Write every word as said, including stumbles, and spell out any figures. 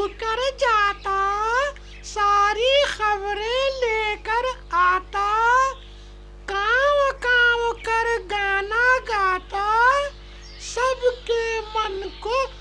कर जाता, सारी खबरें लेकर आता, कांव कांव कर गाना गाता, सबके मन को